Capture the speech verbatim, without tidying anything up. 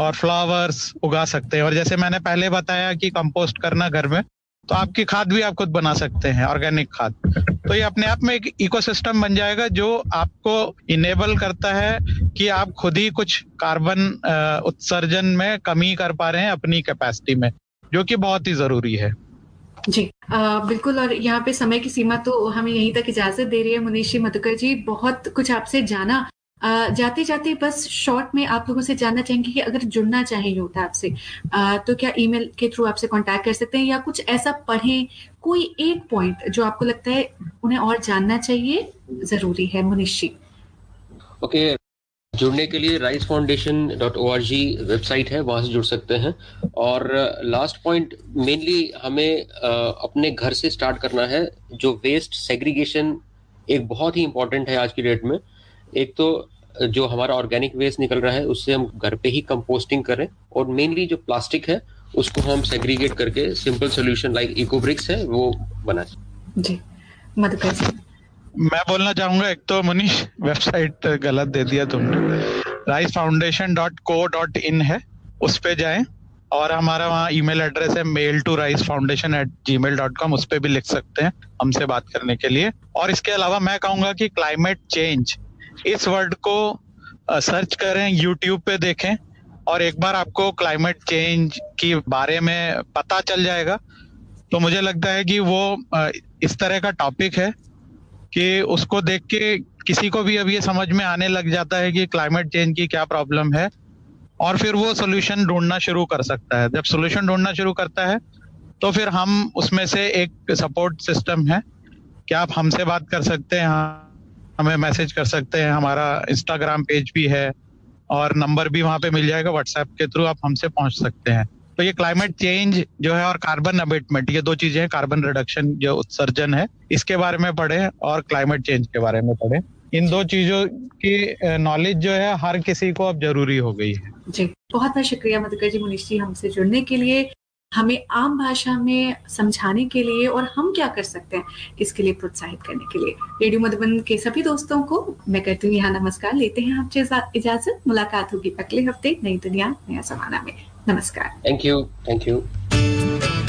और फ्लावर्स उगा सकते हैं। और जैसे मैंने पहले बताया कि कंपोस्ट करना घर में, तो आपकी खाद भी आप खुद बना सकते हैं, ऑर्गेनिक खाद। तो ये अपने आप में एक इकोसिस्टम बन जाएगा जो आपको इनेबल करता है कि आप खुद ही कुछ कार्बन उत्सर्जन में कमी कर पा रहे हैं अपनी कैपेसिटी में, जो कि बहुत ही जरूरी है। जी आ, बिल्कुल। और यहाँ पे समय की सीमा तो हमें यहीं तक इजाजत दे रही है। मुनीश मधुकर जी, बहुत कुछ आपसे जाना। आ, जाते जाते बस शॉर्ट में आप लोगों से जानना चाहेंगे कि अगर जुड़ना चाहे योद्धा आपसे, आ, तो क्या ईमेल के थ्रू आपसे कांटेक्ट कर सकते हैं, या कुछ ऐसा पढ़ें, कोई एक पॉइंट जो आपको लगता है उन्हें और जानना चाहिए, जरूरी है? मुनीश जी। ओके, जुड़ने के लिए rise foundation dot O R G website है, वहां से जुड़ सकते हैं। और लास्ट पॉइंट, मेनली हमें uh, अपने घर से स्टार्ट करना है। जो वेस्ट सेग्रीगेशन एक बहुत ही इंपॉर्टेंट है आज की डेट में। एक तो जो हमारा ऑर्गेनिक वेस्ट निकल रहा है उससे हम घर पे ही कंपोस्टिंग करें, और मेनली जो प्लास्टिक है उसको हम सेग्रीगेट करके simple solution like eco bricks है वो बनाएं। जी मधुकर जी। मैं बोलना चाहूंगा, एक तो मुनीश वेबसाइट गलत दे दिया तुमने, rise foundation dot co dot in है, उस पे जाएं। और हमारा वहाँ ईमेल एड्रेस है mail to rise foundation eight ji mail dot com, उस पे भी लिख सकते हैं हमसे बात करने के लिए। और इसके अलावा मैं कहूंगा कि क्लाइमेट चेंज इस वर्ड को सर्च करें, यूट्यूब पे देखें, और एक बार आपको क्लाइमेट चेंज के बारे में पता चल जाएगा। तो मुझे लगता है कि वो इस तरह का टॉपिक है कि उसको देख के किसी को भी अब ये समझ में आने लग जाता है कि क्लाइमेट चेंज की क्या प्रॉब्लम है, और फिर वो सोल्यूशन ढूंढना शुरू कर सकता है। जब सोल्यूशन ढूंढना शुरू करता है तो फिर हम उसमें से एक सपोर्ट सिस्टम है कि आप हमसे बात कर सकते हैं, हमें मैसेज कर सकते हैं, हमारा इंस्टाग्राम पेज भी है और नंबर भी वहां पे मिल जाएगा, व्हाट्सएप के थ्रू आप हमसे पहुंच सकते हैं। तो ये क्लाइमेट चेंज जो है और कार्बन अबेटमेंट, ये दो चीजें हैं। कार्बन रिडक्शन जो उत्सर्जन है, इसके बारे में पढ़ें, और क्लाइमेट चेंज के बारे में पढ़ें। इन दो चीजों की नॉलेज जो है हर किसी को अब जरूरी हो गई है। जी बहुत बहुत शुक्रिया मधुकर जी, मुनीश जी, हमसे जुड़ने के लिए, हमें आम भाषा में समझाने के लिए, और हम क्या कर सकते हैं इसके लिए प्रोत्साहित करने के लिए। रेडियो मधुबन के सभी दोस्तों को मैं कहती हूँ यहाँ नमस्कार, लेते हैं आपसे इजाजत। मुलाकात होगी अगले हफ्ते नई दुनिया नया जमाना में। नमस्कार। Thank you. Thank you.